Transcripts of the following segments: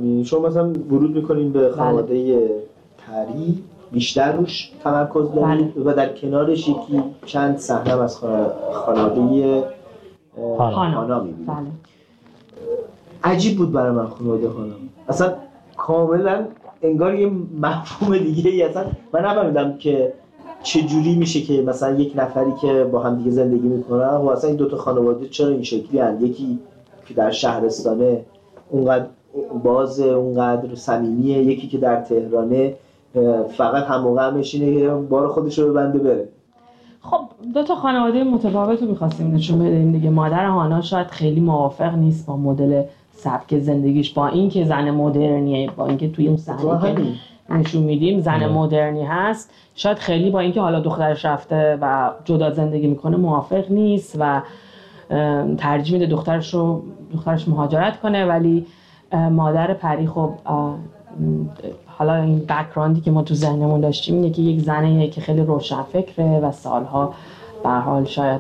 شما مثلا ورود میکنین به خانواده پری، بیشتر روش تمرکز دارید و در کنارش یکی چند صحنه از خانواده هانا میبینید. عجیب بود برای من خانواده هانا، اصلا کاملا انگار یه مفهوم دیگه ای. اصلا من نفهمیدم که چجوری میشه که مثلا یک نفری که با هم دیگه زندگی میکنن و اصلا این دوتا خانواده چرا این شکلی هست، یکی که در شهرستانه اونقدر بازه، اونقدر صمیمیه، یکی که در تهرانه فقط هم موقع میشینه که بار خودش رو ببنده بره. خب دو تا خانواده متفاوت رو می‌خواستیم نشون بدیم دیگه. مادر هانا شاید خیلی موافق نیست با مدل سبک زندگیش، با اینکه زن مدرنیه، با اینکه توی اون صحنه که نشون میدیم زن مدرنی هست، شاید خیلی با اینکه حالا دخترش رفته و جدا زندگی میکنه موافق نیست و ترجیح میده دخترش مهاجرت کنه. ولی مادر پری خب حالا این بک‌گراندی که ما تو ذهنمون داشتیم اینه که یک زنه که خیلی روشنفکره و سالها به هر حال شاید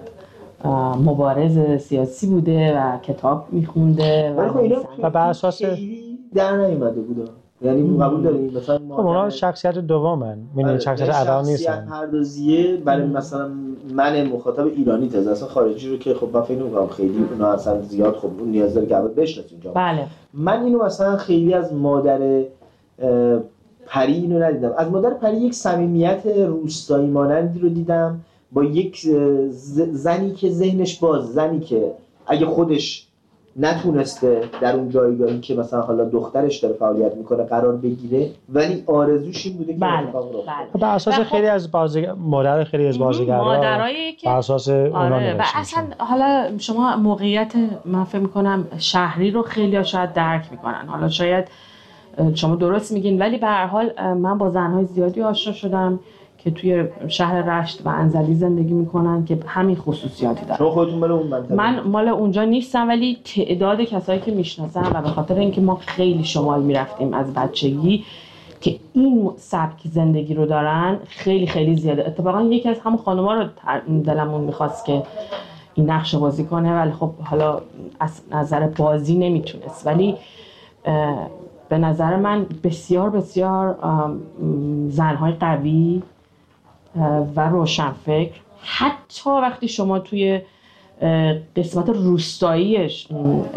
مبارز سیاسی بوده و کتاب میخونده و بر اساس در نیومده بوده. یعنی قبول داریم مثلا اونا شخصیت دومن، یعنی شخصیت اول نیستن. شخصیت پردازیه برای مثلا من مخاطب ایرانی تازه اصلا خارجی رو که خب من فکر نمی‌کنم خیلی اونا اصلا زیاد خب اون نیاز داره که اول بشناسیم اینجا. بله. من اینو مثلا خیلی از مادر پری اینو ندیدم. از مادر پری یک صمیمیت روستایی مانندی رو دیدم با یک زنی که ذهنش باز، زنی که اگه خودش نتونسته در اون جایگاهی که مثلا حالا دخترش داره فعالیت میکنه قرار بگیره، ولی آرزوش این بوده که اتفاق بیفته. بر اساس خیلی از مادر خیلی از بازیگرا بر اساس اونا نوشته. و اصلا حالا شما موقعیت من فکر میکنم شهری رو خیلی ها شاید درک میکنن، حالا شاید شما درست میگین، ولی به هر حال من با زنهای زیادی آشنا شدم که توی شهر رشت و انزلی زندگی میکنن که همین خصوصیاتی دارن. شما خودتون مال اون منطقه؟ من مال اونجا نیستم، ولی تعداد کسایی که میشناسم و به خاطر اینکه ما خیلی شمال میرفتیم از بچگی که این سبک زندگی رو دارن خیلی خیلی زیاده. اتفاقا یکی از همون خانوما رو دلمون میخواست که این نقش بازی کنه، ولی خب حالا از نظر بازی نمیتونست. ولی به نظر من بسیار بسیار زنهای قوی و روشنفکر، حتی وقتی شما توی قسمت روستاییش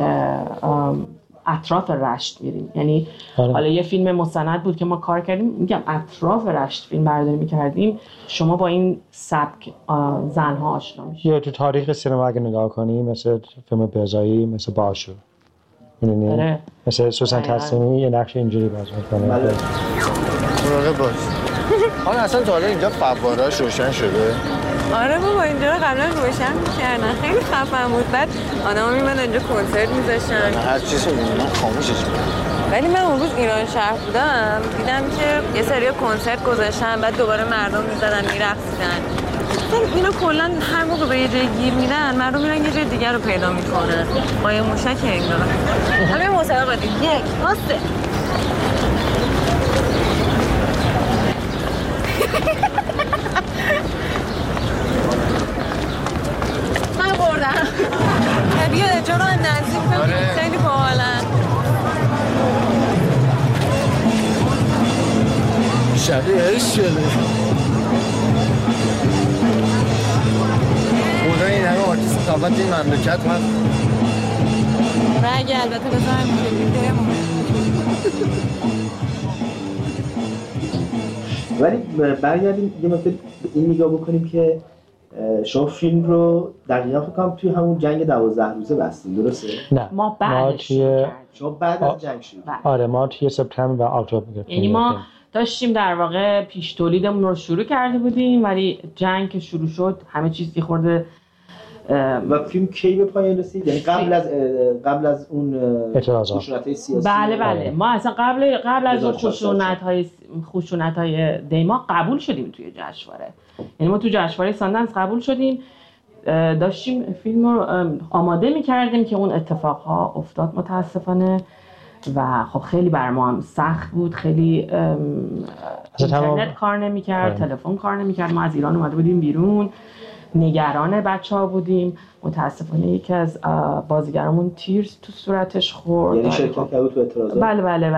اطراف رشت میریم، یعنی حالا یه فیلم مستند بود که ما کار کردیم، میگم اطراف رشت فیلم برداری میکردیم، شما با این سبک زنها آشنا میشید. یا تو تاریخ سینما اگه نگاه کنیم مثل فیلم بهزایی، مثل باشو، می‌دونی مثل سوسن تسلیمی یه نقش اینجوری بازی می‌کنه. مراقب باش. حالا اصلا تا حالا اینجا فواره‌اش روشن شده؟ آره بابا اینجا رو قبلا روشن می‌کردن، خیلی خفن بود. بعد آدم‌ها می‌اومدن اینجا کنسرت می‌ذاشتن. هر چیزی می‌بینم خاموشش می‌کنم. ولی من اون روز ایران شهر بودم دیدم که یه سری کنسرت گذاشتن، بعد دوباره مردم می‌زدن می‌رقصیدن. اینا کلا هر موقع به یه جای گیر میدن مردم میرن یه جای دیگر رو پیدا میکنن. قایم موشک انگار. همین مسابقه دید. 1 2 3 من بردم. بیا چرا نزدیک خیلی باحالن. شبیه عشق شده. این همه آرتیست ثقافت این مملکت هست. رنگ البته بذارم که ولی برگردیم یه مقدار این نگاه بکنیم که شما فیلم رو دقیقا فکر کنم توی همون جنگ 12 روزه بستین، درسته؟ نه ما بعدش شما بعد از جنگ شروع. آره ما توی سپتامبر و اکتبر گرفتیم. یعنی ما داشتیم در واقع پیش تولیدمون رو شروع کرده بودیم، ولی جنگ که شروع شد همه چیز یه خورده. و فیلم کی به پایان رسید؟ یعنی قبل از اون خشونت‌های سیاسی؟ بله ما اصلا قبل از اون خشونت‌های دیما قبول شدیم توی جشنواره. یعنی ما تو جشنواره ساندنس قبول شدیم، داشتیم فیلم رو آماده می‌کردیم که اون اتفاقها افتاد متاسفانه و خب خیلی بر ما هم سخت بود. خیلی اینترنت کار نمی‌کرد، تلفن کار نمی‌کرد. ما از ایران اومده بودیم بیرون، نگران بچه‌ها بودیم. متاسفانه یکی از بازیگرامون تیر تو صورتش خورد. یعنی شرکت کرد تو اعتراضات؟ بله